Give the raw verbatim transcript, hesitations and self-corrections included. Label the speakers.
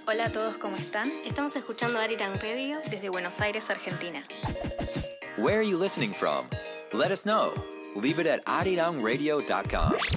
Speaker 1: Hola a todos, ¿cómo están? Estamos escuchando Arirang Radio desde Buenos Aires, Argentina.
Speaker 2: Where are you listening from? Let us know. Leave it at arirang radio dot com.